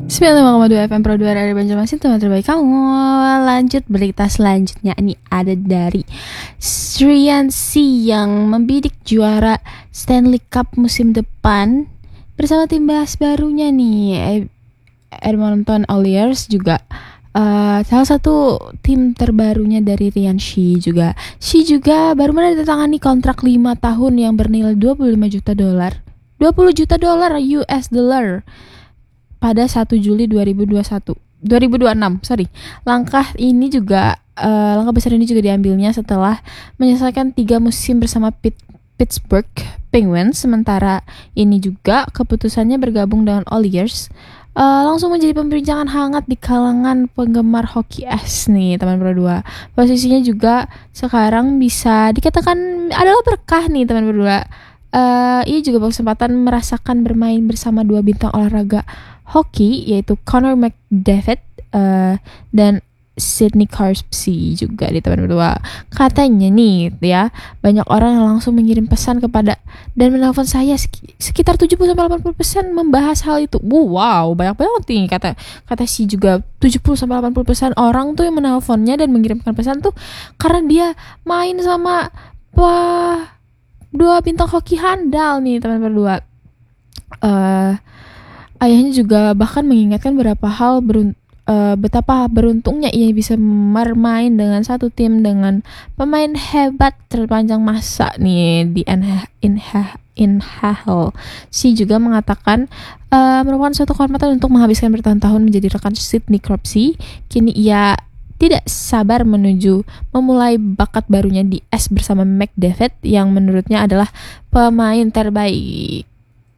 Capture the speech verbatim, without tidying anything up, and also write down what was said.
sembilan puluh lima koma dua F M Pro dua Radio Banjarmasin, teman terbaik kamu. Lanjut berita selanjutnya. Ini ada dari Sriyansi yang membidik juara Stanley Cup musim depan bersama tim bahas barunya nih, Edmonton Oilers juga. Uh, salah satu tim terbarunya dari Ryan Shih juga. Shih juga baru menandatangani kontrak lima tahun yang bernilai dua puluh lima juta dolar. dua puluh juta dolar U S dollar pada satu Juli dua ribu dua puluh satu. dua ribu dua puluh enam, sorry. Langkah ini juga uh, langkah besar ini juga diambilnya setelah menyelesaikan tiga musim bersama Pitt, Pittsburgh Penguins. Sementara ini juga keputusannya bergabung dengan Oilers Uh, langsung menjadi pembincangan hangat di kalangan penggemar hoki es nih, teman berdua. Posisinya juga sekarang bisa dikatakan adalah berkah nih, teman berdua. Uh, ia juga berkesempatan merasakan bermain bersama dua bintang olahraga hoki, yaitu Connor McDavid uh, dan Sidney Crosby juga di teman berdua. Katanya nih ya, banyak orang yang langsung mengirim pesan kepada dan menelpon saya sekitar tujuh puluh sampai delapan puluh persen membahas hal itu. Wow, banyak banget nih kata kata si juga tujuh puluh sampai delapan puluh persen orang tuh yang menelponnya dan mengirimkan pesan tuh karena dia main sama wah, dua bintang hoki handal nih teman berdua. Uh, ayahnya juga bahkan mengingatkan beberapa hal beruntung Uh, betapa beruntungnya ia bisa bermain dengan satu tim dengan pemain hebat terpanjang masa nih di N H L. Si juga mengatakan uh, merupakan suatu kehormatan untuk menghabiskan bertahun-tahun menjadi rekan Sidney Crosby. Kini ia tidak sabar menuju memulai bakat barunya di es bersama McDavid yang menurutnya adalah pemain terbaik